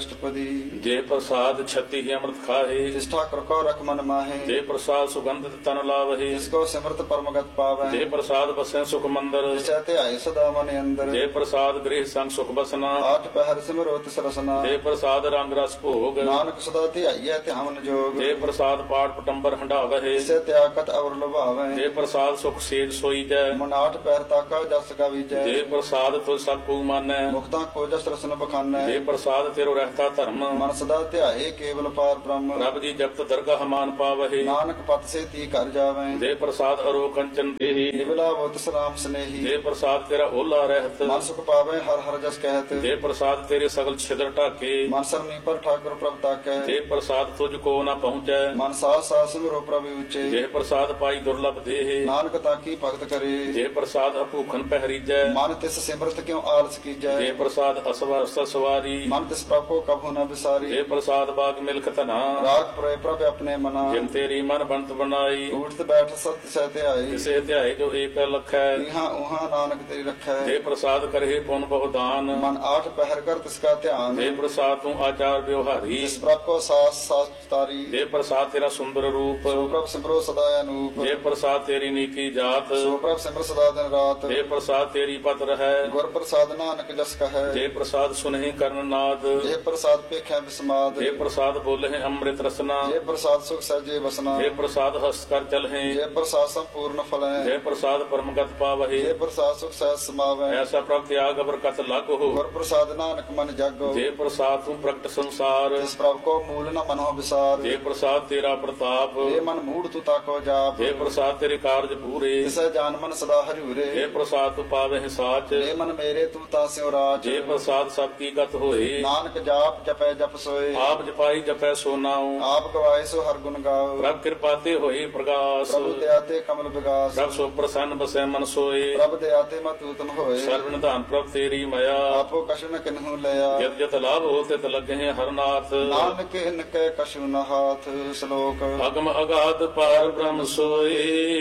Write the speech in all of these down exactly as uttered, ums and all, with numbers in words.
अष्टपदी। जे प्रसाद छति ही अमृत खाहे, जिस ठाकुर को रख मन माहे, जे प्रसाद सुगंधित तन लावहे, जिसको सिमरत परमगत पावे, जे प्रसाद बसे सुख मंदिर, जिसते आए सदा मन अंदर, जे प्रसाद गृह संग सुख बसना, आठ पहर सिमरो तिस रसना, जे प्रसाद रंग रस भोग, नानक सदा ध्याइयै ध्यान जोग, जे प्रसाद पाठ पटंबर हंडावहे, जिसे त्यागत अवर लुभावे, जे प्रसाद सुख सेज सोई जय, मन आठ पहर ताका जस गावीजै, जे प्रसाद तुझ सब को मानै, मुक्ता को जस रसन बखानै, जे प्रसाद तेरो रहता धर्म, मन सदा ध्याए केवल पार ब्रह्म, प्रभ जी जपत दरगाह मान पावहे, नानक पत से ती कर जावे, जे प्रसाद अरो कंचन देहि, निबला बोत सलाम स्नेही, जे प्रसाद तेरा ओला रहत, मन सुख पावे हर हर जस कहत, जे प्रसाद तेरे सगल छिद्र ढाके, मन सरनी पर ठाकुर प्रभ ताकै, जे प्रसाद तुझको न पहुँचै, मन सास सास सिमरो प्रभु ऊंचे, जे प्रसाद पाई दुर्लभ देहि, नानक ताकी भगत करे, जे प्रसाद अभूखन पहरीजै, मन तिस सिमरत क्यों आलस कीजै, जे प्रसाद असवर सवारी, मन तिस प्रभ को कभू न बिसारी, जे प्रसाद बाग मिल्क तना, राग प्रय प्रभ अपने मना, जिन तेरी मन बंत बनाई, उठत बैठ सत्य सहते आए, इसे ध्याय जो एक लख है, इहाँ उहाँ नानक तेरी रखै, जे प्रसाद करे पुन बहुदान, मन आठ पहर कर तिसका ध्यान, जे प्रसाद तू आचार व्यवहारी, जिस प्रभ को सास सास तारी, जे प्रसाद तेरा सुंदर रूप, सो प्रभ सिमरो सदा अनूप, जे प्रसाद तेरी नीकी जात, सो प्रभ सिमर सदा दिन रात, जे प्रसाद तेरी पत है, गुर प्रसाद नानक जस कहे, जे प्रसाद सुनहि कर्ण नाद, जे प्रसाद पेखै विस्माद, जे प्रसाद बोले अमृत रसना, जे प्रसाद सुख सहजे बसना, जे प्रसाद हस्त कर चलहे, जे प्रसाद संपूर्ण फल है, जे प्रसाद परमगत पावहे, जे प्रसाद सुख सहज समावे, ऐसा प्रभ त्याग बरकत लागो, गुर प्रसाद नानक मन जागो, जे प्रसाद तू प्रकट संसार, जिस प्रभ को मूल न मनो विसार, जे प्रसाद तेरा प्रताप, जे मन मूढ़ तू ताको जाप, जे प्रसाद तेरे कार्य पूरे, जिसे जान मन सदा हजूरे, जे प्रसाद तू पावे साच, जे मन मेरे तू तास्यो राज, जे प्रसाद सब की गत होए, नानक जाप जपै जप सोए, आप जपाई जपै सो नाउ, आप गवाए सो हर गुण गाओ, प्रभ कृपाते होए प्रकाश, प्रभु दयाते कमल विगास, प्रभ सो प्रसन्न बसै मन सोए, प्रभ दयाते मत उत्तम होए, सर्व निधान प्रभ तेरी मया, आपो कछु न किन्हु लया, जत जत लाभ होते त लगे हरनाथ, नानक इनके कछु न हाथ। श्लोक। अगम अगाध पार ब्रह्म सोए,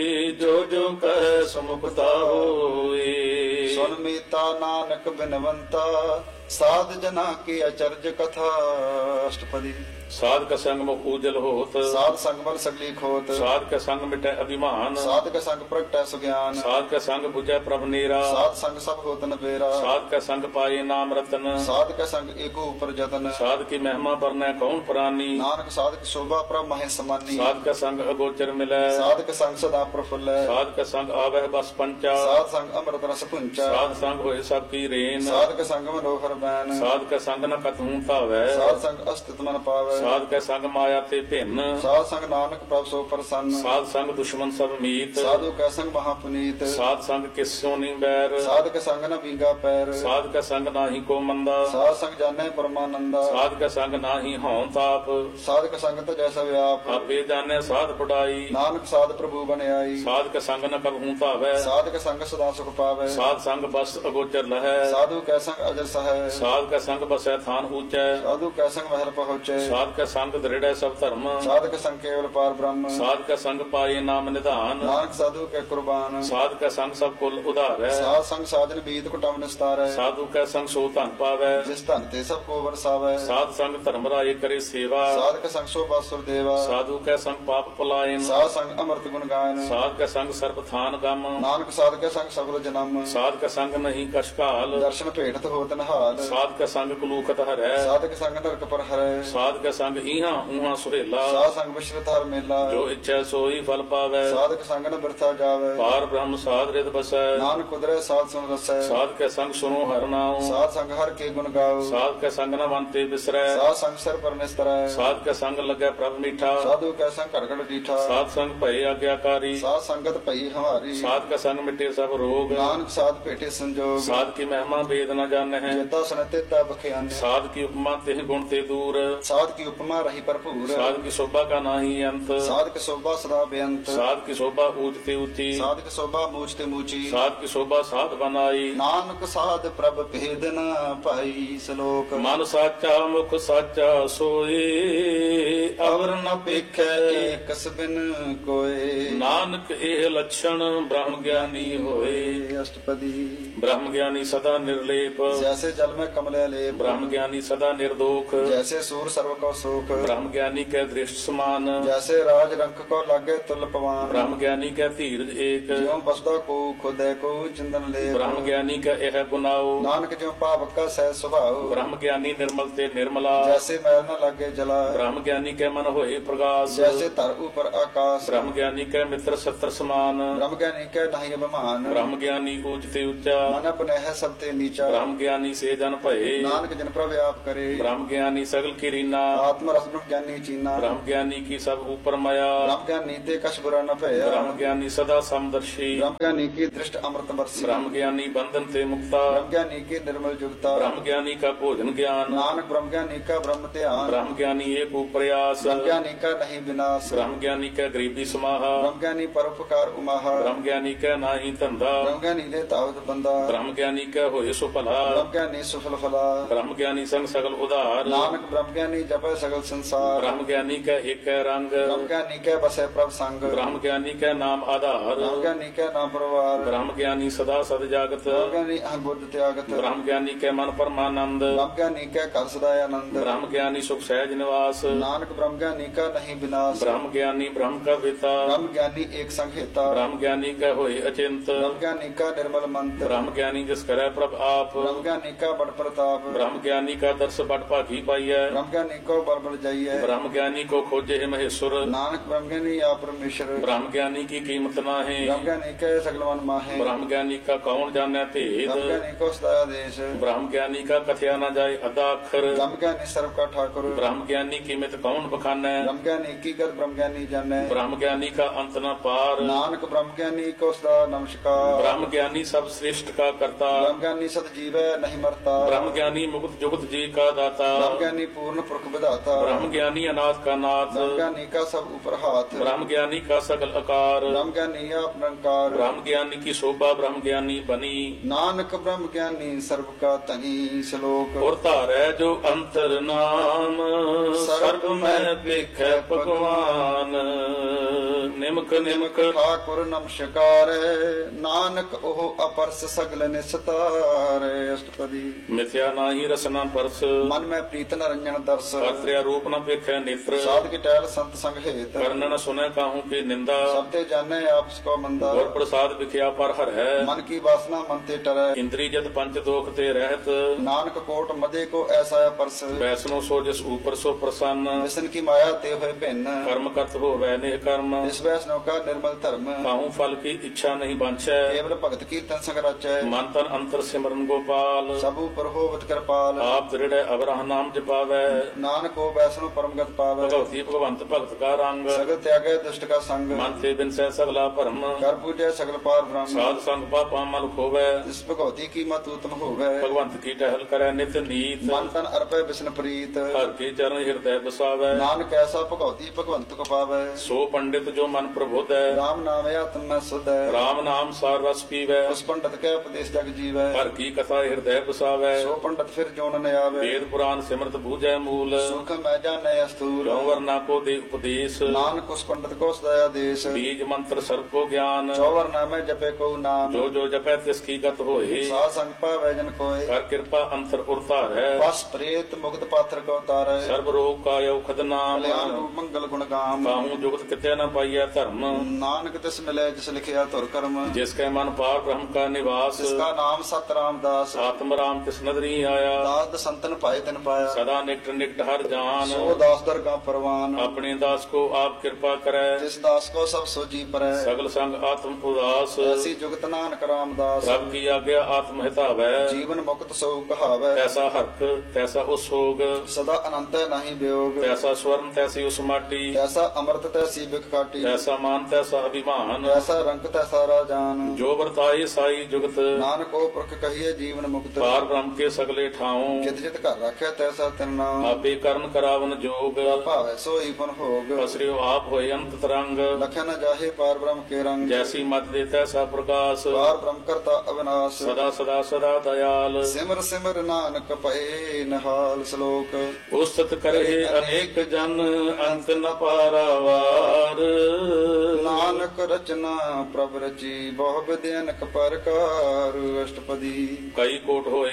जो जो कह समुखता होए, सुन मीता नानक बिनवंता, साध जना की अचर्ज कथा। अष्टपदी। साध का संग मुख उजल होत, साध संग बल सगली खोत, साध का संग मिटे अभिमान, साध का संग प्रगटै सुज्ञान, साध का संग बुझै प्रभ नेरा, साध संग सब होत न बेरा, साध का संग पाए नाम रतन, साध का संग एको ऊपर जतन, साध की महिमा बरनै कौन प्राणी, नानक साध की शोभा प्रभ महे समानी, साध का संग अगोचर मिलै, साध का संग सदा प्रफुल्ल, साध का संग आवह बस पंचा, साध संग अमृत रस पुंचा, साध संग होए सब की रेन, साध का संग मनोहर बैन, साध का संग न कतहूँ तावै, साध संग अस्तित मन पावै, साध का संग माया ते भिन्न, साध संग नानक प्रभ सो प्रसन्न, साध संग दुश्मन सब मीत, साधु का संग महापुनीत, साध संग किस्सों नी बैर, साध का संग न बींगा पैर, साध का संग नाही को मंदा, साध संग जाने परमानंदा, साध का संग नाही हौं ताप, साध का संग तो जैसा व्याप, आपे जाने साध पढ़ाई, नानक साध प्रभु बने आई, साध का संग न कबहूँ तावै, साध का संग सदा सुख पावै, साध संग बस अगोचर लहै, साधु का संग अजर सहै, साध का संग बसै थान ऊंचै, साधु का संग महल पहुँचे, साध का संग दृढ़ सब धर्म, साध का संग केवल पार ब्रह्म, साध का संग पाए नाम निधान, नानक साधु के कुर्बान, साध का संग सब कुल उधारै, साध संग साधन बीत कुटम निस्तारै, साधु का संग सो धन पावै, जिस धन ते सब को बरसावै, साध संग धर्म राय करे सेवा, साध का संग शोभा सुर देवा, साधु का संग पाप पलायन, साध संग अमृत गुण गायन, साध का संग सर्व थान गम, नानक साध का संग सफल जन्म, साध का संग नहीं कशकाल, दर्शन भेटत होत नहाल, साध का संग कुलूखत हरै, साध का संग नरक पर हरै, साध का संग इहाँ उहाँ सुहेला, साध संग विश्रत हर मेला, जो इच्छा सोई फल पावै, साध का संग न बिरथा जावै, पार ब्रह्म साध रित बसै, नानक उदरै साध सुन रसै, साध के संग सुनो हर नाम, साध संग हर के गुण गाओ, साध के संग न मनते बिसरै, साध संग सिर पर निस्तरै, साध के संग लगे प्रभ मीठा, साधु का संग घड़घड़ डीठा, साध संग भय आज्ञाकारी, साध संगत भई हमारी, साध का संग मिटे सब रोग, नानक साध भेटे संजोग, साध की महिमा वेद न जाने हैं, जेता सुनते ता बख्यान, साध की उपमा तेह गुण ते दूर, साध की उपमा रही भरपूर, साध की शोभा का नाही अंत, साध की शोभा सदा बेअंत, साध की शोभा ऊंचते ऊंची, साध की शोभा मूचते मूची, साध की शोभा साध बनाई, नानक साध प्रभ भेद न पाई। श्लोक। मन साचा मुख साचा सोए, अवर न पेखै एकस बिन कोय, नानक एह लक्षण ब्रह्म ज्ञानी होए। अष्टपदी। ब्रह्म ज्ञानी सदा निर्लेप, जैसे जल जल में कमले लेप ब्रह्म ज्ञानी सदा निर्दोख जैसे सूर सर्व को सुख ब्रह्म ज्ञानी के दृष्ट समान जैसे राज रंक को लागे तुल पवान ब्रह्म ज्ञानी का धीरज एक ज्यों बसदा को खुदे को चिंदन ले ब्रह्म ज्ञानी का यह गुनाओ नानक ज्यों पावक का सह स्वभाव ब्रह्म ज्ञानी निर्मल ते निर्मला जैसे मैल न लागे जला ब्रह्म ज्ञानी के मन होए प्रकाश जैसे तर ऊपर आकाश ब्रह्म ज्ञानी के मित्र सत्र समान ब्रह्म ज्ञानी के नहीं अभिमान ब्रह्म ज्ञानी ऊंच ते ऊंचा मन अपने है सब ते नीचा ब्रह्म ज्ञानी से जन भये नानक जन प्रभ आप करे ब्रह्म ज्ञानी सगल की रीना आत्म रस ब्रह्म ज्ञानी चीना ब्रह्म ज्ञानी की सब ऊपर माया ब्रह्म ज्ञानी ते कछ बुरा न भया ब्रह्म ज्ञानी सदा समदर्शी ब्रह्म ज्ञानी की दृष्ट अमृत बरसी ब्रह्म ज्ञानी बंधन ते मुक्ता ब्रह्म ज्ञानी की निर्मल जुगता ब्रह्म ज्ञानी का भोजन ज्ञान नानक ब्रह्म ज्ञानी का ब्रह्म ध्यान ब्रह्म ज्ञानी एक प्रयास ब्रह्म ज्ञानी का नहीं विनाश ब्रह्म ज्ञानी का गरीबी समाहा ब्रह्म ज्ञानी परोपकार उमाहा ब्रह्म ज्ञानी का नाही धंधा ब्रह्म ज्ञानी ले तावत बंदा ब्रह्म ज्ञानी का होए सो भला ब्रह्म ज्ञानी सुफल फला ब्रह्म ज्ञानी संग सगल उदार नानक ब्रह्म ज्ञानी जपे सगल संसार ब्रह्म ज्ञानी का एक रंग ब्रह्म ज्ञानी के बसे प्रभ संग ब्रह्म ज्ञानी का नाम आधार ब्रह्म ज्ञानी के नाम परवार ब्रह्म ज्ञानी सदा सद जागत ब्रह्म ज्ञानी अहं बुद्ध त्यागत ब्रह्म ज्ञानी के मन परमानंद ब्रह्म ज्ञानी के कर सदा आनंद ब्रह्म ज्ञानी सुख सहज निवास नानक ब्रह्म ज्ञानी का नहीं विनाश ब्रह्म ज्ञानी ब्रह्म का पिता ब्रह्म ज्ञानी एक संहिता ब्रह्म ज्ञानी का होए अचिंत ब्रह्म ज्ञानी का निर्मल मंत्र ब्रह्म ज्ञानी जिस करे प्रभ आप ब्रह्म ज्ञानी का बड़ प्रताप ब्रह्म ज्ञानी का दर्श बड़ भागी पाइय ब्रह्म ज्ञानी को बड़ बड़ जाइए ब्रह्म ज्ञानी को खोजे है महेश्वर नानक ब्रह्म ज्ञानी या परमेश्वर ब्रह्म ज्ञानी की कीमत ना है ब्रह्म ज्ञानी के सगल मन माहे ब्रह्म ज्ञानी का कौन जाने भेद ब्रह्म ज्ञानी को सदा देश ब्रह्म ज्ञानी का कथया न जाए अदा अक्षर ब्रह्म ज्ञानी सर्व का ठाकुर ब्रह्म ज्ञानी की मित कौन बखाने ब्रह्म ज्ञानी की गत ब्रह्म ज्ञानी जाने ब्रह्म ज्ञानी का अंत न पार नानक ब्रह्म ज्ञानी को सदा नमस्कार ब्रह्म ज्ञानी सब श्रेष्ठ का करता ब्रह्म ज्ञानी सत जीवै नहीं मरता ब्रह्म ज्ञानी मुक्त जुगत जी का दाता ब्रह्म ज्ञानी पूर्ण पुरख विधाता ब्रह्म ज्ञानी अनाथ का नाथ ब्रह्म ज्ञानी का सब ऊपर हाथ ब्रह्म ज्ञानी का सकल आकार ब्रह्म ज्ञानी आप निरंकार ब्रह्म ज्ञानी की शोभा ब्रह्म ज्ञानी बनी नानक ब्रह्म ज्ञानी सर्व का तनी श्लोक और तारै जो अंतर नाम सर्व में पेख भगवान निमक निमक ठाकुर नमस्कार नानक ओह अपरस सगल निस्तार अष्टपदी मिथ्या नाही रसना परस मन में प्रीत न रंजन दर्श कर्त्या रूप न पेखे नेत्र साध की टहल संत संग हेत कर्ण न सुने काहू की निंदा सबते जाने आपस को मंदा और प्रसाद विख्या पर हर है मन की वासना मन ते टरै इंद्री जत पंच दोख ते रहत नानक कोट मदे को ऐसा परस वैष्णो सो जिस ऊपर सो प्रसन्न विष्णु की माया ते हुए भिन्न कर्म करत हो वै निह कर्म इस वैष्णव का निर्मल धर्म काहू फल की इच्छा नहीं बांछै केवल भगत कीर्तन संग रचै मन तन अंतर सिमरन गोपाल सब ऊपर होवत कृपाल आप दृढ़ अवरह नाम जपावै नानक को वैष्णव परम गत पावै भगवती भगवंत भगत का रंग सगल त्यागे दुष्ट का संग मन ते बिन सह सगला भरम कर पूजै सगल पार ब्रह्म साध संग पापा मल खोवै इस भगवती की मत उत्तम होवै भगवंत की टहल करे नित नीत मन तन अर्पै विष्णु प्रीत हर के चरण हृदय बसावै नानक ऐसा भगवती भगवंत को पावै सो पंडित जो मन प्रबोध है राम नाम आत्म में सुध है राम नाम सार रस पीवै उस पंडित के उपदेश जग जीवै हर की कथा हृदय बसावै सो पंडित फिर जोन न आवे वेद पुराण सिमरत बूझै मूल सुख मैं जाने स्थूल चौवरना को दे उपदेश नानक उस पंडित को सदया देश बीज मंत्र सर्व को ज्ञान चौवर नामे जपे को नाम जो जो जपै तिसकी गत होए सा संग पावै जन कोय कर कृपा अंतर उरता है बस प्रेत मुक्त पात्र को तारै सर्व रोग का औखद नाम कल्याण रूप मंगल गुण गाम काहू जुगत किते न पाइय धर्म नानक तिस मिले जिस लिखिया तुर कर्म जिसके मन पार ब्रह्म का निवास जिसका नाम सत रामदास आत्म राम तिस नदरी आया दास संतन पाए तन पाया सदा निकट निकट हर जान सो दास दरगाह परवान अपने दास को आप कृपा करे जिस दास को सब सोजी परै सगल संग आत्म उदास ऐसी जुगत नानक रामदास सब की आज्ञा आत्म हितावै जीवन मुक्त सो कहावै तैसा हर्क तैसा उसोग सदा अनंत नहीं वियोग तैसा स्वर्ण तैसी उस माटी ऐसा अमृत तैसी बिक काटी तैसा मान तैसा अभिमान ऐसा रंग तैसा राजान जो वर्ताए साई जुगत नानक को पुरख कहिए जीवन मुक्त पार ब्रह्म के सगले ठाऊं जित जित घर रखे तैसा तिन नाम आपे कर्ण करावन जोग भावै सोई पुन भोग असरियो आप होय अंत तरंग लखन जाहे पार ब्रह्म के रंग जैसी मत दे तैसा प्रकाश पार ब्रह्म करता अविनाश सदा सदा सदा दयाल सिमर सिमर नानक पए नहाल श्लोक उस्तत करे अनेक जन अंत न पारावार नानक रचना प्रभ रची बहु विद्यनक परकार अष्टपदी कई कोट होए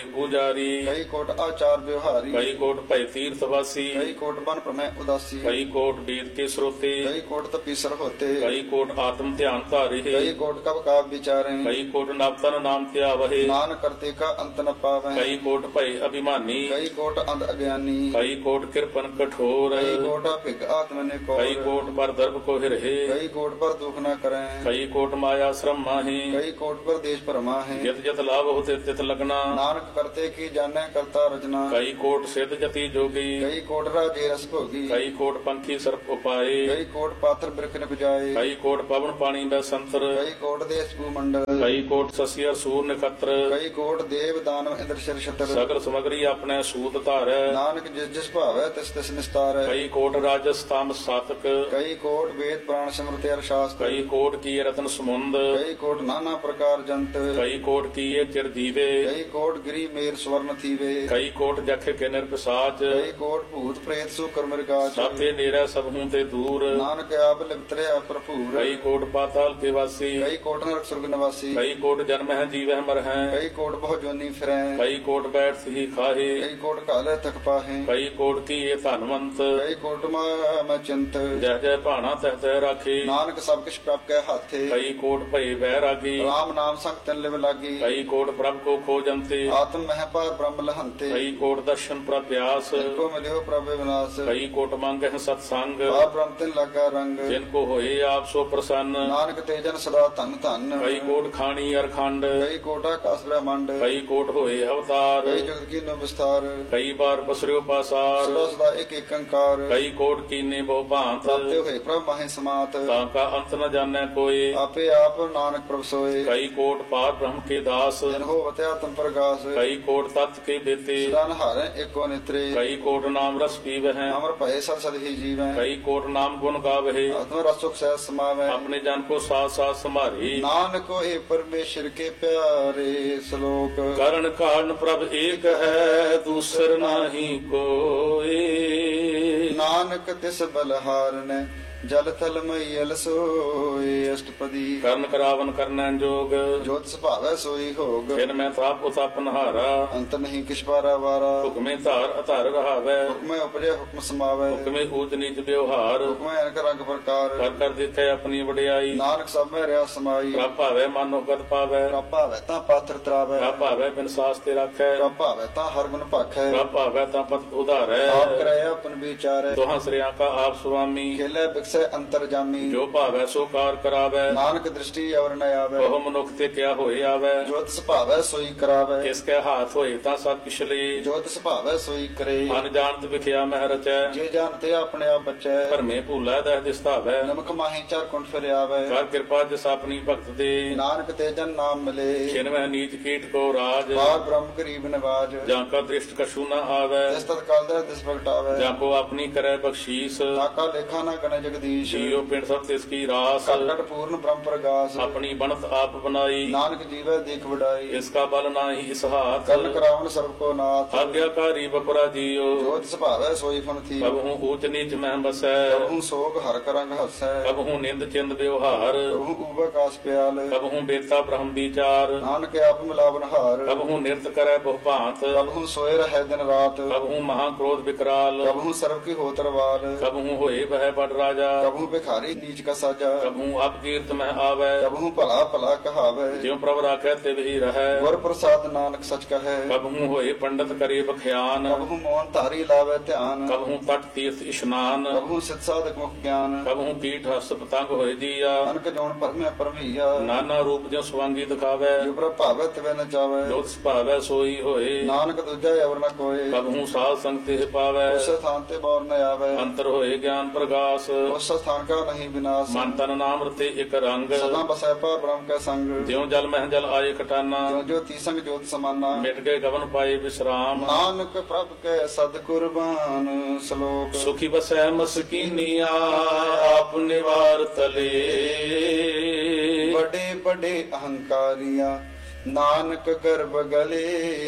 ਪੂਜਾਰੀ ਕਈ ਕੋਟ ਆਚਾਰ ਵਿਵਹਾਰੀ ਕਈ ਕੋਟ ਭੈ ਤੀਰਥ ਵਾਸੀ ਕਈ ਕੋਟ ਬਨ ਪ੍ਰਮੈ ਉਦਾਸੀ ਕਈ ਕੋਟ ਵੇਦ ਕੇ ਸਰੋਤੇ ਕਈ ਕੋਟ ਤਪੀਸਰ ਹੋਤੇ ਕਈ ਕੋਟ ਆਤਮ ਧਿਆਨ ਧਾਰੇ ਕਈ ਕੋਟ ਕਬ ਕਾਬ ਵਿਚਾਰੇ ਕਈ ਕੋਟ ਨਵਤਨ ਨਾਮ ਧਿਆਵਹਿ ਨਾਨ ਕਰਤੇ ਕਾ ਅੰਤ ਨ ਪਾਵੈ ਕਈ ਕੋਟ ਭੈ ਅਭਿਮਾਨੀ ਕਈ ਕੋਟ ਅੰਧ ਅਗਿਆਨੀ ਕਈ ਕੋਟ ਕਿਰਪਨ ਕਠੋਰ ਕਈ ਕੋਟ ਭਿਗ ਆਤਮ ਨੇ ਕੋ ਕਈ ਕੋਟ ਪਰ ਦਰਬ ਕੋ ਹਿਰਹਿ ਕਈ ਕੋਟ ਪਰ ਦੁਖ ਨ ਕਰੈ ਕਈ ਕੋਟ ਮਾਇਆ ਸ਼ਰਮ ਮਾਹੀ ਕਈ ਕੋਟ ਪਰ ਦੇਸ਼ ਭਰਮਾ ਹੈ ਜਿਤ ਜਿਤ ਲਾਭ ਹੋਤੇ ਤਿਤ ਲਗਨਾ ਨਾਨਕ ਕਰਤੇ ਕੀ ਜਾਣੈ ਕਰਤਾ ਰਚਨਾ ਕਈ ਕੋਟ ਸਿੱਧ ਜਤੀ ਜੋਗੀ ਕਈ ਕੋਟ ਰਾਜੇ ਰਸ ਭੋਗੀ ਕਈ ਕੋਟ ਪੰਖੀ ਸਰਪ ਉਪਾਏ ਕਈ ਕੋਟ ਪਾਤਰ ਬਿਰਖ ਨ ਬੁਝਾਏ ਕਈ ਕੋਟ ਪਵਨ ਪਾਣੀ ਦਾ ਸੰਤਰ ਕਈ ਕੋਟ ਦੇਸ ਭੂ ਮੰਡਲ ਕਈ ਕੋਟ ਸਸੀਰ ਸੂਰ ਨਖਤਰ ਕਈ ਕੋਟ ਦੇਵ ਦਾਨਵ ਇੰਦਰ ਸ਼ਰ ਛਤਰ ਸਗਲ ਸਮਗਰੀ ਆਪਣੇ ਸੂਤ ਧਾਰੈ ਨਾਨਕ ਜਿਸ ਜਿਸ ਭਾਵੈ ਤਿਸ ਤਿਸ ਨਿਸਤਾਰੈ ਕਈ ਕੋਟ ਰਾਜਸਥਾਮ ਸਾਤਕ ਕਈ ਕੋਟ ਵੇਦ ਪ੍ਰਾਣ ਸਿਮਰਤਿ ਅਰ ਸ਼ਾਸਤਰ ਕਈ ਕੋਟ ਕੀ ਰਤਨ ਸਮੁੰਦ ਕਈ ਕੋਟ ਨਾਨਾ ਪ੍ਰਕਾਰ ਜੰਤ ਕਈ ਕੋਟ ਕੀਏ ਚਿਰ ਜੀਵੇ ਕਈ ਕੋਟ ਗਿਰੀ ਮੇਰ ਸਵਰਨ ਥੀਵੇ ਕਈ ਕੋਟ ਜਖ ਕੇ ਨਿਰਪਸਾਚ ਕਈ ਕੋਟ ਭੂਤ ਪ੍ਰੇਤ ਸੂ ਕਰ ਮਿਰਗਾਚ ਸਾਥੇ ਨੇਰਾ ਸਭ ਹੂੰ ਤੇ ਦੂਰ ਨਾਨਕ ਆਪ ਲਿਪਤਰਿਆ ਭਰਪੂਰ ਕਈ ਕੋਟ ਪਾਤਾਲ ਕੇ ਵਾਸੀ ਕਈ ਕੋਟ ਨਰਕ ਸੁਰਗ ਨਿਵਾਸੀ ਕਈ ਕੋਟ ਜਨਮ ਹੈ ਜੀਵਹਿ ਮਰ ਹੈ ਕਈ ਕੋਟ ਬਹੁ ਜੋਨੀ ਫਿਰੈ ਕਈ ਕੋਟ ਬੈਠ ਸਹੀ ਖਾਹੇ ਕਈ ਕੋਟ ਕਾਲੇ ਤਕ ਪਾਹੇ ਕਈ ਕੋਟ ਕੀਏ ਧਨਵੰਤ ਕਈ ਕੋਟ ਮੈਂ ਚਿੰਤ ਜਹ ਜਹ ਭਾਣਾ ਤਹ ਤਹ ਰਾਖੇ ਨਾਨਕ ਸਭ ਕਿਛ ਪ੍ਰਭ ਕੈ ਹਾਥੇ ਕਈ ਕੋਟ ਭਏ ਬਹਿ ਰਾਗੀ ਰਾਮ ਨਾਮ ਸੰਗ ਤਨ ਲਿਵ ਲਾਗੀ ਕਈ ਕੋਟ ਪ੍ਰਭ ਕੋ ਖੋਜੰਤੇ ਆਤਮ ਮਹਿ ਪਾਰ ਬ੍ਰਹਮ ਲਹੰਤੇ ਕਈ ਕੋਟ ਦਰਸ਼ਨ ਪ੍ਰਭਿਆਸ ਕੋ ਮਿਲਿਓ ਪ੍ਰਭ ਵਿਨਾਸ਼ ਕਈ ਕੋਟ ਮੰਗਹਿ ਸਤ ਸੰਗ ਪਾਰ ਬ੍ਰਹਮ ਤਿਨ ਲਾਗਾ ਰੰਗ ਜਿਨ ਕੋ ਹੋਏ ਆਪ ਸੋ ਪ੍ਰਸੰਨ ਨਾਨਕ ਤੇ ਜਨ ਸਦਾ ਧਨ ਧਨ ਕਈ ਕੋਟ ਖਾਣੀ ਅਰਖੰਡ ਕਈ ਕੋਟਾ ਕਾਸ ਬ੍ਰਹਮੰਡ ਕਈ ਕੋਟ ਹੋਏ ਅਵਤਾਰ ਕਈ ਜਗਤ ਕੀ ਨੋ ਵਿਸਤਾਰ ਕਈ ਬਾਰ ਪਸਰਿਓ ਪਾਸਾਰ ਸਦਾ ਸਦਾ ਇੱਕ ਇੱਕ ਅੰਕਾਰ ਕਈ ਕੋਟ ਕੀਨੇ ਬਹੁ ਭਾਂਤ ਤਾਤੇ ਹੋਏ ਪ੍ਰਭ ਮਾਹੇ ਸਮਾਤ ਤਾਂ ਕਾ ਅੰਤ ਨ ਜਾਣੈ ਕੋਏ ਆਪੇ ਆਪ ਨਾਨਕ ਪ੍ਰਭ ਸੋਏ ਕਈ ਕੋਟ ਪਾਰ ਬ੍ਰਹਮ ਕੇ ਦਾਸ ਜਨ ਹੋ ਵਤਿਆ ਤਮ ਪ੍ਰਗਾਸ ਕਈ ਕੋਟ ਤਤ ਕੇ ਬੇਤੇ ਸਦਾ ਨਹਾਰੈ ਏਕੋ ਨਿਤਰੇ ਕਈ ਕੋਟ ਨਾਮ ਰਸ ਪੀਵਹਿ ਅਮਰ ਭਏ ਸਦ ਸਦ ਹੀ ਜੀਵੈ ਕਈ ਕੋਟ ਨਾਮ ਗੁਣ ਗਾਵਹਿ ਆਤਮ ਰਸੁਖ ਸਹਿ ਸਮਾਵੈ ਆਪਣੇ ਜਨ ਕੋ ਸਾਥ ਸਾਥ ਸੰਭਾਰੀ ਨਾਨਕ ਹੋਏ ਪਰਮੇਸ਼ਰ ਕੇ ਪਿਆਰੇ ਸ਼ਲੋਕ ਕਰਨ ਕਾਰਨ ਪ੍ਰਭ ਏਕ ਹੈ ਦੂਸਰ ਨਾਹੀ ਕੋਏ ਨਾਨਕ ਤਿਸ ਬਲਹਾਰਨੈ ਜਲ ਥਲ ਮਈਲ ਸੋਏ ਅਸ਼ਟਪਦੀ ਕਰਨ ਕਰਾਵਨ ਕਰਨੈ ਜੋਗ ਜੋਤ ਸੁਭਾਵੈ ਸੋਈ ਹੋਗ ਫਿਰ ਮੈਂ ਤਾਪ ਉਤਪ ਨਹਾਰਾ ਅੰਤ ਨਹੀਂ ਕਿਛ ਪਾਰਾ ਵਾਰਾ ਹੁਕਮੇ ਧਾਰ ਅਧਾਰ ਰਹਾਵੈ ਹੁਕਮੈ ਉਪਜੈ ਹੁਕਮ ਸਮਾਵੈ ਹੁਕਮੇ ਊਚ ਨੀਚ ਵਿਵਹਾਰ ਹੁਕਮੈ ਅਨਕ ਰੰਗ ਪ੍ਰਕਾਰ ਕਰ ਕਰ ਦਿੱਤੇ ਆਪਣੀ ਵਡਿਆਈ ਨਾਨਕ ਸਭ ਮੈਂ ਰਿਆ ਸਮਾਈ ਪ੍ਰਭ ਭਾਵੈ ਮਨ ਉਗਤ ਪਾਵੈ ਪ੍ਰਭ ਭਾਵੈ ਤਾਂ ਪਾਤਰ ਤਰਾਵੈ ਪ੍ਰਭ ਭਾਵੈ ਬਿਨ ਸਾਸ ਤੇ ਰੱਖੈ ਪ੍ਰਭ ਭਾਵੈ ਤਾਂ ਹਰ ਗੁਣ ਭਾਖੈ ਪ੍ਰਭ ਭਾਵੈ ਤਾਂ ਪਤ ਉਧਾਰੈ ਆਪ ਕਰਾਇ ਆਪਨ ਵਿਚਾਰੈ ਦੋਹਾਂ ਸ੍ਰਿਆਂ ਕਾ ਆਪ ਸੁਆਮੀ ਖੇਲੇ ਬਿਕਸੈ ਅੰਤਰ ਜਾਮੀ ਜੋ ਭਾਵੈ ਸੋ ਕਾਰ ਕਰਾਵੈ ਨਾਨਕ ਦ੍ਰਿਸ਼ਟੀ ਅਵਰ ਨ ਆਵੈ ਉਹ ਮਨੁੱਖ ਤੇ ਕਿਆ ਹੋਏ ਆਵੈ ਜੋਤ ਸੁਭਾਵੈ ਸੋਈ ਕਰਾਵੈ ਕਿਸ ਕੈ ਹਾਥ ਹੋਏ ਤਾਂ ਸਭ ਕਿਛ ਲਈ ਜੋਤ ਸੁਭਾਵੈ ਸੋਈ ਕਰੇ ਮਨ ਜਾਣਤ ਵਿਖਿਆ ਮਹਿ ਰਚੈ ਜੇ ਜਾਣਤੇ ਆਪਣੇ ਆਪ ਬਚੈ ਭਰਮੇ ਭੂਲਾ ਦਹਿ ਦਿਸਤਾਵੈ ਨਮਕ ਮਾਹੀ ਚਾਰ ਕੁੰਠ ਫਿਰ ਆਵੈ ਕਰ ਕਿਰਪਾ ਜਿਸ ਆਪਣੀ ਭਗਤ ਦੇ ਨਾਨਕ ਤੇ ਜਨ ਨਾਮ ਮਿਲੇ ਛਿਨਵੈ ਨੀਚ ਕੀਟ ਕੋ ਰਾਜ ਬਾਰ ਬ੍ਰਹਮ ਗਰੀਬ ਨਿਵਾਜ ਜਾਂ ਕਾ ਦ੍ਰਿਸ਼ਟ ਕਛੂ ਨ ਆਵੈ ਜਿਸ ਤਤ ਕਾਲ ਦਾ ਦਿਸ ਪ੍ਰਗਟਾਵੈ ਜਾਂ ਕੋ ਆਪਣੀ ਕਰੈ ਬਖਸ਼ੀਸ ਤਾਕਾ ਲੇਖਾ ਨਾ ਗਣ ਜਗਦੀਸ਼ ਜੀਉ ਪਿੰਡ ਸਭ ਤਿਸ ਕੀ ਰਾਸ ਕਟ ਪੂਰਨ ਬ੍ਰਹਮ ਪ੍ਰਗਾਸ ਆਪਣੀ ਬਣਤ ਆਪ ਬਣਾਈ ਨਾਨਕ ਜੀਵੈ ਦੇਖ ਵਡਾਈ ਇਸ ਕਾ ਬਲ ਨਾਹੀ ਇਸ ਹਾਥ ਕਰਨ ਕਰਾਵਨ ਸਰਬ ਕੋ ਨਾਥ ਆਗਿਆਕਾਰੀ ਬਪਰਾ ਜੀਉ ਜੋਤ ਸੁਭਾਵੈ ਸੋਈ ਫਨ ਥੀ ਕਬ ਹੂੰ ਊਚ ਨੀਚ ਮਹਿ ਬਸੈ ਪ੍ਰਭੂ ਸੋਗ ਹਰ ਕਰੰਗ ਹਸੈ ਕਬ ਹੂੰ ਨਿੰਦ ਚਿੰਦ ਵਿਵਹਾਰ ਪ੍ਰਭੂ ਉਬਕਾਸ ਪਿਆਲ ਕਬ ਹੂੰ ਬੇਤਾ ਬ੍ਰਹਮ ਵਿਚਾਰ ਨਾਨਕ ਆਪ ਮਿਲਾਵਨ ਹਾਰ ਕਬ ਹੂੰ ਨਿਰਤ ਕਰੈ ਬਹੁ ਭਾਂਤ ਕਬਹੂ ਸੋਏ ਰਹਿ ਦਿਨ ਰਾਤ ਕਬ ਹੂੰ ਮਹਾ ਕ੍ਰੋਧ ਵਿਕਰਾਲ ਕਬਹੂ ਸਰਬ ਕੀ ਹੋ ਤਰਵਾਲ ਕਬ ਹੂੰ ਹੋਏ ਬਹਿ ਬੜ ਰਾਜਾ ਕਬਹੂ ਭਿਖਾਰੀ ਨੀਚ ਕਾ ਸਾਜਾ ਕਬ ਹੂੰ ਅਪ ਕੀਰਤ ਮਹਿ ਆਵੈ ਕਬਹੂ ਭਲਾ ਭਲਾ ਕਹਾਵੈ ਜਿਉ ਪ੍ਰਭ ਰਾਖੈ ਤਿਵ ਹੀ ਰਹੈ ਗੁਰ ਪ੍ਰਸਾਦ ਨਾਨਕ ਸਚ ਕਹੈ ਕਬ ਹੂੰ ਹੋਏ ਪੰਡਤ ਕਰੇ ਬਖਿਆਨ ਕਬਹੂ ਮੋਹਨ ਧਾਰੀ ਲਾਵੇ ਧਿਆਨ ਕਬ ਹੂੰ ਤਟ ਤੀਰਥ ਇਸ਼ਨਾਨ ਕਬਹੂ ਸਿਧ ਸਾਧਕ ਮੁਖ ਗਿਆਨ ਕਬ ਹੂੰ ਕੀਟ ਹਸ ਪਤੰਗ ਹੋਏ ਜੀਆ ਅਨਕ ਜੋਨ ਪਰਮੇ ਪਰਮਈਆ ਨਾਨਾ ਰੂਪ ਜਿਉ ਸਵਾਂਗੀ ਦਿਖਾਵੈ ਜੋ ਪ੍ਰਭ ਭਾਵੈ ਤਿਵੈ ਨ ਜਾਵੈ ਜੋਤ ਸੁਭਾਵੈ ਸੋਈ ਹੋਏ ਨਾਨਕ ਦੂਜਾ ਅਵਰ ਨ ਕੋਏ ਕਬ ਹੂੰ ਸਾਧ ਸੰਗ ਤੇ ਪਾਵੈ ਉਸ ਸਥਾਨ ਤੇ ਬੌਰ ਨ ਆਵੈ ਅੰਤਰ ਹੋਏ ਗਿਆਨ ਪ੍ਰਗਾਸ ਉਸ ਸਥਾਨ ਕਾ ਨਹੀਂ ਵਿਨਾਸ਼ ਮਨ ਤਨ ਨਾਮ ਰਤੇ ਇੱਕ ਰੰਗ ਸਦਾ ਬਸੈ ਪਰ ਬ੍ਰਹਮ ਕੈ ਸੰਗ ਜਿਉ ਜਲ ਮਹਿ ਜਲ ਆਏ ਕਟਾਨਾ ਜੋ ਜੋ ਤੀਸੰਗ ਜੋਤ ਸਮਾਨਾ ਮਿਟ ਗਏ ਗਵਨ ਪਾਏ ਵਿਸਰਾਮ ਨਾਨਕ ਪ੍ਰਭ ਕੈ ਸਦ ਕੁਰਬਾਨ ਸ਼ਲੋਕ ਸੁਖੀ ਬਸੈ ਮਸਕੀਨੀਆ ਆਪ ਨਿਵਾਰ ਤਲੇ ਬੜੇ ਬੜੇ ਅਹੰਕਾਰੀਆਂ नानक गर्भ गले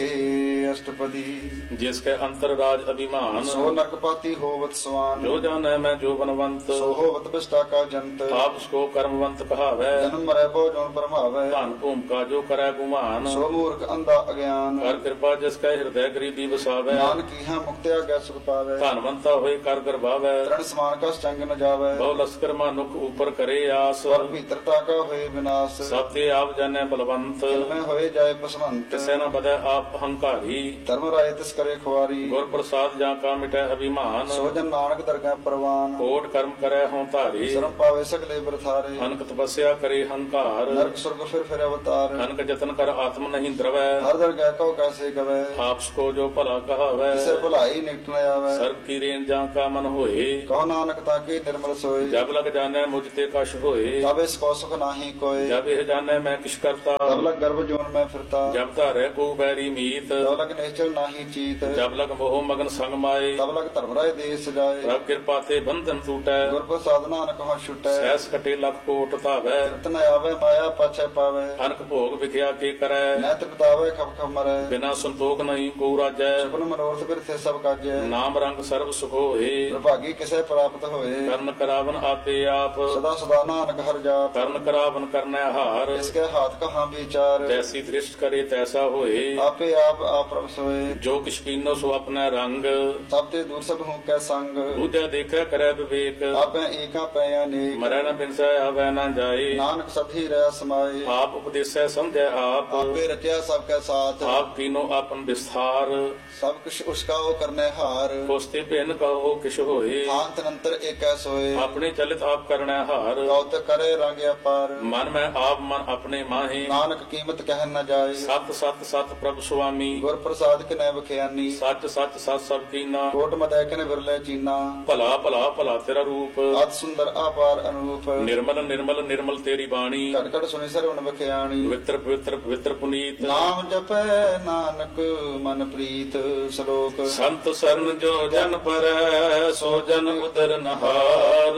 अष्टपदी। जिसके अंतर राज अभिमान, सो नरकपाती होवत स्वान। जो जाने मैं जो बनवंत, सो होवत बिष्टा का जंत। आप उसको कर्मवंत कहावै, जन्म मरै भो जोन परमावै। धन भूम का जो करे गुमान, सो मूर्ख अंधा अज्ञान। कर कृपा जिसके हृदय गरीबी बसावै, नानक इहाँ मुक्ति आज्ञा सुख पावै। धनवंता होए कर गर्भावै, तरण समान का चंग न जावै। बहु लश्कर मानुख ऊपर करे आस, स्वर भीतरता का होए विनाश। सब ते आप जाने बलवंत, में होए जाए पसवंत। तिसै न बदै आप अहंकारी, धर्म राय तिस करे खुआरी। गुर प्रसाद जा का मिटै अभिमान, सो जन नानक दरगाह परवान। कोट कर्म करे हों धारी, शर्म पावे सकले बरथारे। अनक तपस्या करे हंकार, नरक स्वर्ग फिर फिर अवतार। अनक जतन कर आत्म नहीं द्रवै, हर दरगाह को कैसे गवै। आपको जो भला कहावै, जिसे भलाई निकट न आवे। सर्व की रेन जा का मन होए, कहो नानक ताके निर्मल सोए। जब लग जाने मुझ ते कश होए, तब इसको सुख नाही कोय। जब यह जाने मैं किश करता, तब लग गर्भ जोन में फिरता। जब धारे को बैरी मीत, तब लग निश्चल नाही चीत। जब लग मोह मगन संग माए, तब लग धर्म राय देश जाए। प्रभ कृपा ते बंधन टूटै, गुर प्रसाद नानक हो छुटै। सहस कटे लख कोट धावै, तृप्त न आवे माया पाछे पावे। अनक भोग विख्या के करै, न तृप्तावे खप खप मरै। बिना संतोख नहीं को राजै, सुपन मनोरथ बिरथे सब काजै। नाम रंग सर्व सुख होए, प्रभागी किसे प्राप्त होए। कर्ण करावन आपे आप, सदा सदा नानक हर जाप। कर्ण करावन करनै हार, इसके हाथ कहाँ विचार। जैसी दृष्ट करे तैसा होए, आपे आप आप प्रभ सोए। जो किछ कीनो सो अपना रंग, तब ते दूर सब हूँ कै संग। दूजा देखै करै विवेक, आपे एका पै अनेक। मरै न बिनसै आवै न जाए, नानक सभी रह समाए। आप उपदेसै समझै आप, आपे रचा सबके साथ। आप कीनो आपन विस्तार, सब कुछ उसका वो करने हार। कोस्ते भिन्न कहो किश होए, अंत नंतर एक सोए। अपने चलित आप करनै हार, गौत करे रंग अपार। मन में आप मन अपने माहे, नानक कीमत कह न जाए। सत सत सत प्रभु स्वामी, गुर प्रसाद के नैब खयानी। सच सच सत सब कीना, कोट मदै के विरले चीना। भला भला भला तेरा रूप, अत सुंदर अपार अनूप। निर्मल निर्मल निर्मल तेरी बाणी, कट कट सुनि सरवण बखयाणी। पवित्र पवित्र पवित्र पुनीत, नाम जपै नानक मन प्रीत। श्लोक संत सरन जो जन पर सो जन उदर नहार,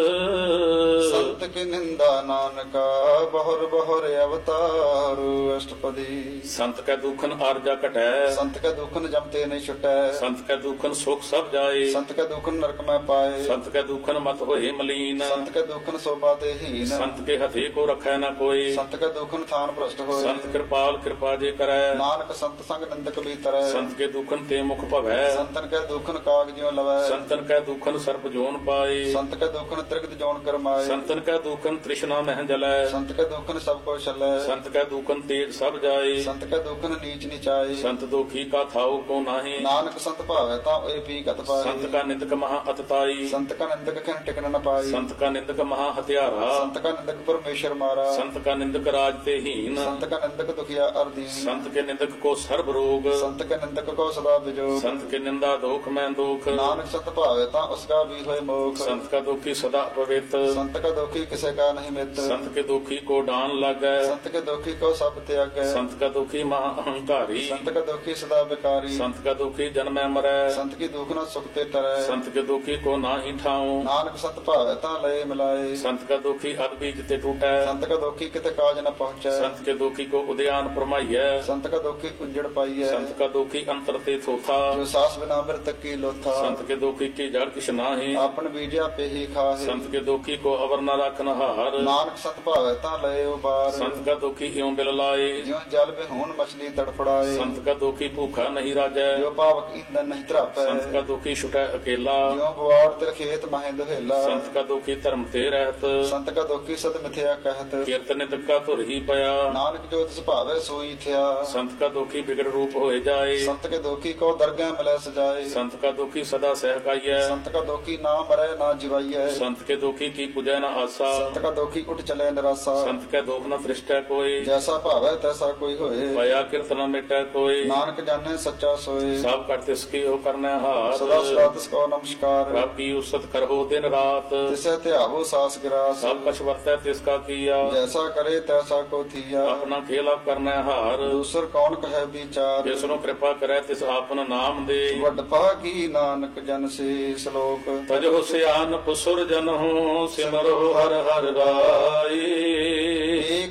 संत की निंदा नानका बहुर बहुर अवतार। अष्टपदी। संत के दुखन आरजा कटै, संत के दुखन जमते नहीं छुटै। संत के दुखन सुख सब जाए, संत के दुखन नरक में पाए। संत के दुखन मत होए मलीन, संत के दुखन शोभा ते हीन। संत के हथे को रखै न कोई, संत के दुखन थान भ्रष्ट होए। संत कृपाल कृपा जे करै, नानक संत संग निंदक भीतर। संत के दुखन ते मुख भवै, संतन के दुखन काग ज्यों लवै। संतन के दुखन सर्प जोन पाए, संत के दुखन त्रिगत जोन करमाए। संतन के दुखन तृष्णा मह जलै, संत के दुखन सब को छलै। संत के दुखन तेज सब जाए, संत के दुखन नीच नीचाए। संत दुखी का थाऊ को नाही, नानक संत भावै ता ए पी कत पाए। संत का निंदक महा अतताई, संत का निंदक खन टिकन न पाई। संत का निंदक महा हत्यारा, संत का निंदक परमेश्वर मारा। संत का निंदक राज ते हीन, संत का निंदक दुखिया अर्दीन। संत के निंदक को सर्व रोग, संत के निंदक को सदा विजोग। संत के निंदा दोख में दुख, नानक संत भावै ता उसका भी होए मोख। संत का दुखी सदा पवित्र, संत का दुखी किसे का नहीं मित्र। संत के दुखी को डान लागै, संत के दुखी को सब त्यागै। संत का दुखी महा अहंकारी, संत का दुखी सदा बेकारी। संत का दुखी जन्मै मरै, संत की दुख न सुख ते तरै। संत के दुखी को नाही ठाऊं, नानक संत भावै ता लय मिलाए। संत का दुखी अग बीज ते टूटै, संत का दुखी किते काज न पहुँचै। संत के दुखी को उद्यान परमाइयै, संत का दुखी उजड़ पाइयै। संत का दुखी अंतर ते थोथा, जो सास बिना मृतक की लोथा। संत के दुखी की जड़ किछ नाही, आपन बीजा पे ही खाहे। संत के दुखी को अवर न रखन हार, नानक संत भावै ता लय उबार। संत का दुखी इਉਂ बिल लाए, ज्यों जल बिहून मछली तड़फड़ाए। संत का दुखी भूखा नहीं राजै, जो पावक ईंधन नहीं त्रापै। संत का दुखी छुटै अकेला, ज्यों बुआड़ तिर खेत माहे दुहेला। संत का दुखी धर्म ते रहत, संत का दुखी सद मिथ्या कहत। कीर्तन का धुर ही पया, नानक जो तिस भावै सोई थिया। संत का दुखी बिगड़ रूप होए जाए, संत के दुखी को दरगाह मिलै सजाए। संत का दुखी सदा सहकाइयै, संत का दुखी ना मरै ना जिवाइयै। संत के दुखी की पूजै न आसा, संत का दुखी उठ चले निराशा। संत के दुख न दृष्टै कोई, जैसा भावै तैसा कोई होए। पया कीर्तन मिटै कोई, नानक जाने सच्चा सोए। सब कर तिसकी हो करनै हाथ, सदा सदा तिसको नमस्कार। प्रभ की उसत करहो दिन रात, तिसे त्यागो सास गिरास। सब कछ वर्तै तिसका किया, जैसा करे तैसा को थिया। अपना खेला करनै हार, दूसर कौन कहे विचार। जिसनु कृपा करै तिस आपन नाम दे, वड भागी नानक जन से। श्लोक तजो सियान पुसुर जनहु सिमरो हर हर राई, एक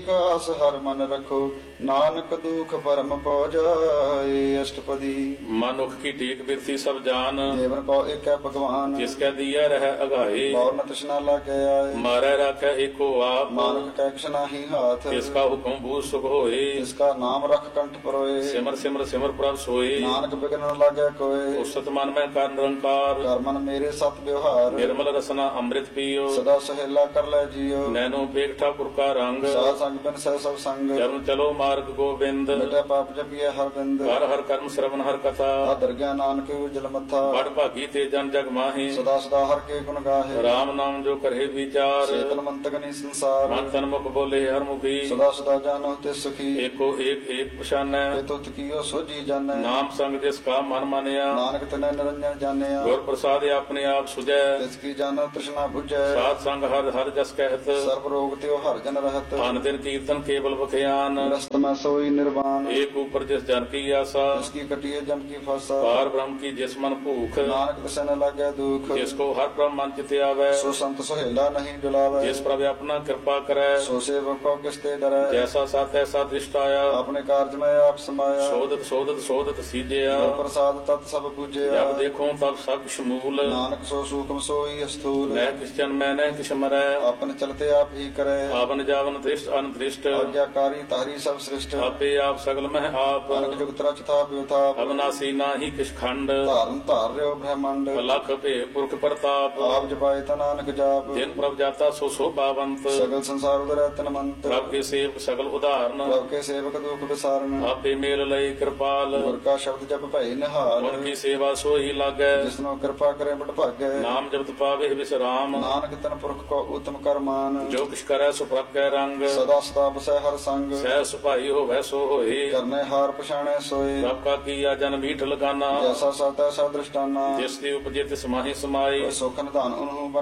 ਕਾਸ ਹਰ ਮਨ ਰਖੋ ਨਾਨਕ ਦੁਖ ਪਰਮ ਪਉ ਜਾਏ। ਅਸ਼ਟਪਦੀ ਮਨੁੱਖ ਕੀ ਟੇਕ ਬਿਰਤੀ ਸਭ ਜਾਨ, ਜੀਵਨ ਕੋ ਏਕੈ ਭਗਵਾਨ ਜਿਸ ਕੈ ਦੀਆ ਰਹਿ ਅਗਾਏ। ਬਹੁ ਨ ਤ੍ਰਿਸ਼ਨਾ ਲਾਗੈ ਆਏ ਮਾਰੈ ਰਾਖੈ ਏਕੋ ਆਪ, ਮਾਨੁਖ ਕੈ ਕਿਛ ਨਾਹੀ ਹਾਥ ਤਿਸ ਕਾ ਹੁਕਮ ਬੂਝ ਸੁਖ ਹੋਏ। ਇਸ ਕਾ ਨਾਮ ਰਖ ਕੰਠ ਪਰੋਏ ਸਿਮਰ ਸਿਮਰ ਸਿਮਰ ਪ੍ਰਭ ਸੋਏ। ਨਾਨਕ ਬਿਗਨ ਨ ਲਾਗੈ ਕੋਏ ਉਸਤ ਮਨ ਮੈਂ ਕਰ ਨਿਰੰਕਾਰ, ਕਰ ਮਨ ਮੇਰੇ ਸਤ ਵਿਵਹਾਰ ਨਿਰਮਲ ਰਸਨਾ ਅੰਮ੍ਰਿਤ ਪੀਓ। ਸਦਾ ਸਹੇਲਾ ਕਰ ਲੈ ਜੀਓ ਨੈਨੋ ਪੇਖ ਠਾਕੁਰ ਕਾ ਰੰਗ, ਸਾਧ ਸੰਗ ਬਿਨ ਸਹਿ ਸਭ ਸੰਗ ਚਰਨ ਚਲੋ ਮਾਰਗ ਗੋਬਿੰਦ। ਮਿਟੈ ਪਾਪ ਜਪੀਐ ਹਰ ਬਿੰਦ ਹਰ ਹਰ ਕਰਮ ਸ਼ਰਵਨ ਹਰ ਕਥਾ, ਆਦਰ ਗਿਆਨ ਨਾਨਕ ਉਜਲ ਮੱਥਾ ਬੜ ਭਾਗੀ ਤੇ ਜਨ ਜਗ ਮਾਹੀ। ਸਦਾ ਸਦਾ ਹਰ ਕੇ ਗੁਣ ਗਾਹੇ ਰਾਮ ਨਾਮ ਜੋ ਕਰੇ ਵਿਚਾਰ, ਚੇਤਨ ਮੰਤਕ ਨੀ ਸੰਸਾਰ ਮਨ ਤਨ ਮੁਖ ਬੋਲੇ ਹਰ ਮੁਖੀ। ਸਦਾ ਸਦਾ ਜਾਨੋ ਤੇ ਸੁਖੀ ਏਕੋ ਏਕ ਏਕ ਪਛਾਨੈ, ਇਹ ਤੁਤ ਕੀਓ ਸੋਜੀ ਜਾਣੈ ਨਾਮ ਸੰਗ ਜਿਸ ਕਾ ਮਨ ਮਾਨਿਆ। ਨਾਨਕ ਤਨੈ ਨਿਰੰਜਨ ਜਾਣਿਆ ਗੁਰ ਪ੍ਰਸਾਦਿ ਆਪਣੇ ਆਪ ਸੁਝੈ, ਤਿਸ ਕੀ ਜਾਣੋ ਤ੍ਰਿਸ਼ਨਾ ਬੁਝੈ ਸਾਧ ਸੰਗ ਹਰ ਹਰ ਜਸ ਕਹਿਤ। ਸਰਬ ਰੋਗ ਤਿਉ ਹਰ ਜਨ ਰਹਤ ਅਨ ਦਿਨ ਕੀਰਤਨ ਕੇਵਲ ਬਖਿਆਨ, ਰਸਤ ਮੈਂ ਸੋਈ ਨਿਰਵਾਨ ਏਕ ਉਪਰ ਜਿਸ ਜਨ ਕੀ ਆਸਾ। ਇਸ ਕੀ ਕਟਿਏ ਜਮ ਕੀ ਫਾਸਾ ਪਾਰ ਬ੍ਰਹਮ ਕੀ ਜਿਸ ਮਨ ਭੂਖ, ਨਾਨਕ ਤਿਸੈ ਨ ਲਾਗੈ ਦੁਖ ਜਿਸ ਕੋ ਹਰ ਬ੍ਰਹਮ ਮਨ ਚਿਤ ਆਵੈ। ਸੋ ਸੰਤ ਸੁਹੇਲਾ ਨਹੀਂ ਡੁਲਾਵੈ ਜਿਸ ਪ੍ਰਭ ਆਪਣਾ ਕਿਰਪਾ ਕਰੈ, ਸੋ ਸੇਵਕ ਕੋ ਕਿਸ ਤੇ ਡਰੈ ਜੈਸਾ ਸਤ ਐਸਾ ਦ੍ਰਿਸ਼ਟ ਆਇਆ। ਆਪਣੇ ਕਾਰਜ ਮੈਂ ਆਪ ਸਮਾਇਆ ਸੋਧਤ ਸੋਧਤ ਸੋਧਤ ਸੀਜਿਆ, ਗੁਰ ਪ੍ਰਸਾਦ ਤਤ ਸਭ ਪੂਜਿਆ ਜਬ ਦੇਖੋ ਤਬ ਸਭ ਸ਼ਮੂਲ। ਨਾਨਕ ਸੋ ਸੂਖਮ ਸੋਈ ਅਸਥੂਲ ਮੈਂ ਕਿਸ ਜਨ ਮੈਂ ਨਹਿ ਕਿਛ ਮਰੈ, ਆਪਨ ਚਲਤੇ ਆਪ ਹੀ ਕਰੈ ਆਵਨ ਜਾਵਨ ਦ੍ਰਿਸ਼ਟ ਅਨਦ੍ਰਿਸ਼ਟ। ਆਗਿਆਕਾਰੀ ਤਾਰੀ ਸਭ ਸ੍ਰਿਸ਼ਟ ਆਪੇ ਆਪ ਸਗਲ ਮਹਿ ਆਪ, ਅਨਕ ਜੁਗਤ ਰਚ ਥਾਪ ਵਿਥਾਪ ਅਬਨਾਸੀ ਨਾਹੀ ਕਿਛ ਖੰਡ। ਧਾਰਨ ਧਾਰ ਰਿਓ ਬ੍ਰਹਮੰਡ ਲਖ ਭੇ ਪੁਰਖ ਪ੍ਰਤਾਪ, ਆਪ ਜਪਾਏ ਤਾ ਨਾਨਕ ਜਾਪ ਜਿਨ ਪ੍ਰਭ ਜਾਤਾ ਸੋ ਸੋਭਾਵੰਤ। ਸਗਲ ਸੰਸਾਰ ਉਦਰੈ ਤਨ ਮੰਤ ਪ੍ਰਭ ਕੇ ਸੇਵਕ ਸਗਲ ਉਦਾਹਰਨ, ਪ੍ਰਭ ਕੇ ਸੇਵਕ ਦੁਖ ਵਿਸਾਰਨ ਆਪੇ ਮੇਲ ਲਈ ਕਿਰਪਾਲ। ਗੁਰ ਕਾ ਸ਼ਬਦ ਜਪ ਭਈ ਨਿਹਾਲ ਗੁਰ ਕੀ ਸੇਵਾ ਸੋਈ ਲਾਗੈ, ਜਿਸਨੋ ਕਿਰਪਾ ਕਰੇ ਬਟ ਭਾਗੈ ਨਾਮ ਜਪਤ ਪਾਵੇ ਵਿਸਰਾਮ। ਨਾਨਕ ਤਨ ਪੁਰਖ ਕੋ ਉਤਮ ਕਰਮਾਨ ਜੋ ਕਿਛ ਕਰੈ ਸੋ ਪ੍ਰਭ ਕੈ ਰੰਗ, ਸਦਾ ਸਦਾ ਬਸੈ ਹਰ ਸੰਗ ਸਹਿ ਸੁਭਾਈ ਹੋਵੈ ਸੋ ਹੋਏ। ਕਰਨੇ ਹਾਰ ਪਛਾਣੈ ਸੋਏ ਪ੍ਰਭ ਕਾ ਕੀਆ ਜਨ ਮੀਠ ਲਗਾਨਾ, ਜੈਸਾ ਸਤ ਐਸਾ ਦ੍ਰਿਸ਼ਟਾਨਾ ਜਿਸ ਦੀ ਉਪਜੇ ਤਿਸ ਮਾਹੀ ਸਮਾਈ। ਸੁਖ ਨਿਧਾਨ ਉਹਨੂੰ